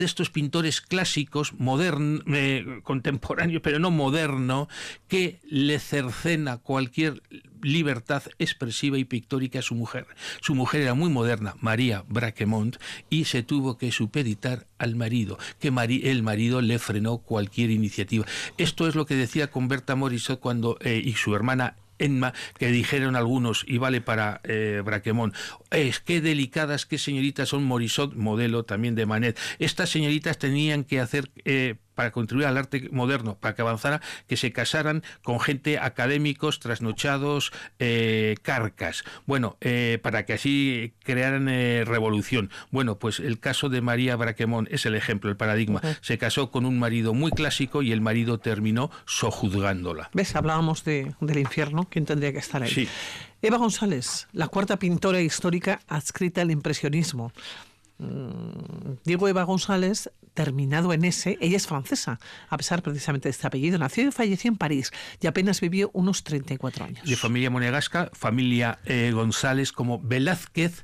de estos pintores clásicos, contemporáneos, pero no moderno, que le cercena cualquier libertad expresiva y pictórica a su mujer. Su mujer era muy moderna, María Braquemont, y se tuvo que supeditar al marido, que el marido le frenó cualquier iniciativa. Esto es lo que decía con Berta Morisot cuando y su hermana Emma, que dijeron algunos, y vale para Braquemont, qué delicadas, qué señoritas son Morisot, modelo también de Manet. Estas señoritas tenían que hacer, para contribuir al arte moderno, para que avanzara, que se casaran con gente académicos, trasnochados, carcas. Bueno, para que así crearan revolución. Bueno, pues el caso de María Braquemont es el ejemplo, el paradigma. Se casó con un marido muy clásico y el marido terminó sojuzgándola. ¿Ves? Hablábamos del infierno. ¿Quién tendría que estar ahí? Sí. Eva González, la cuarta pintora histórica adscrita al impresionismo. Diego Eva González, terminado en S, ella es francesa, a pesar precisamente de este apellido. Nació y falleció en París y apenas vivió unos 34 años. De familia monegasca, familia González, como Velázquez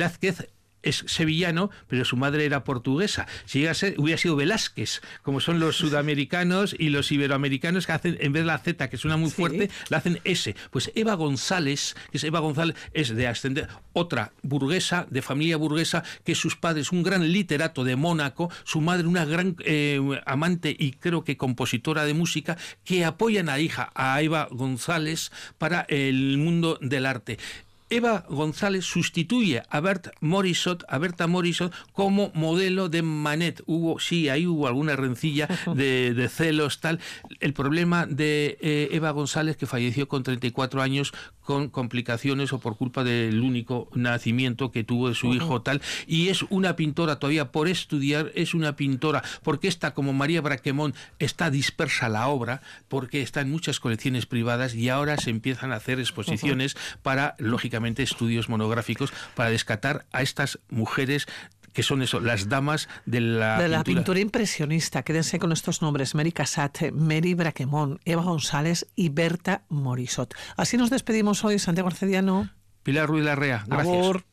es sevillano, pero su madre era portuguesa. Si llega a ser, hubiera sido Velázquez, como son los sudamericanos y los iberoamericanos, que hacen, en vez de la Z, que suena muy fuerte, la hacen S. Pues Eva González, es de ascendencia, otra burguesa, de familia burguesa, que sus padres, un gran literato de Mónaco, su madre una gran amante y creo que compositora de música, que apoyan a Eva González para el mundo del arte. Eva González sustituye a Berta Morisot como modelo de Manet. Ahí hubo alguna rencilla de celos, tal. El problema de Eva González, que falleció con 34 años con complicaciones o por culpa del único nacimiento que tuvo de su hijo, tal, y es una pintora todavía por estudiar, es una pintora, porque esta, como María Braquemont, está dispersa la obra, porque está en muchas colecciones privadas y ahora se empiezan a hacer exposiciones para, lógicamente, estudios monográficos para descartar a estas mujeres que son las damas de la pintura impresionista. Quédense con estos nombres: Mary Cassatt, Mary Braquemont, Eva González y Berta Morisot. Así nos despedimos hoy, Santiago Arcediano. Pilar Ruiz Larrea, gracias. Amor.